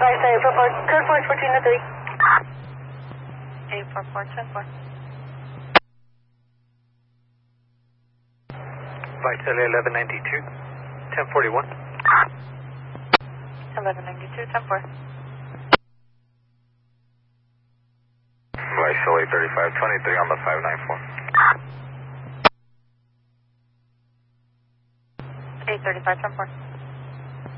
code 414 844 Vital 1192, 1041. 1192, 10-4. Vital 83523 on the 594. 835, 10-4.